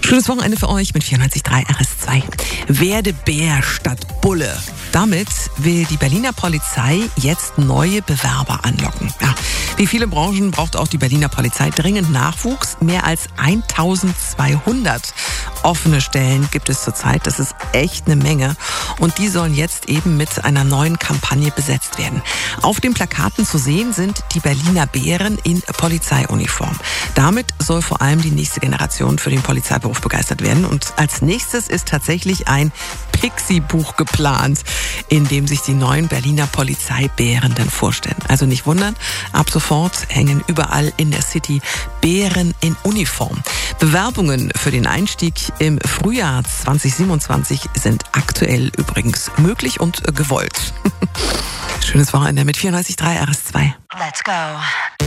Schönes Wochenende für euch mit 94.3 RS2. Werde Bär statt Bulle. Damit will die Berliner Polizei jetzt neue Bewerber anlocken. Ja, wie viele Branchen braucht auch die Berliner Polizei dringend Nachwuchs. Mehr als 1200 offene Stellen gibt es zurzeit. Das ist echt eine Menge. Und die sollen jetzt eben mit einer neuen Kampagne besetzt werden. Auf den Plakaten zu sehen sind die Berliner Bären in Polizeiuniform. Damit soll vor allem die nächste Generation für den Polizeiberuf begeistert werden. Und als nächstes ist tatsächlich ein Pixie-Buch geplant, in dem sich die neuen Berliner Polizeibären dann vorstellen. Also nicht wundern, ab sofort hängen überall in der City Bären in Uniform. Bewerbungen für den Einstieg im Frühjahr 2027 sind aktuell übrigens möglich und gewollt. Schönes Wochenende mit 94.3 RS2. Let's go.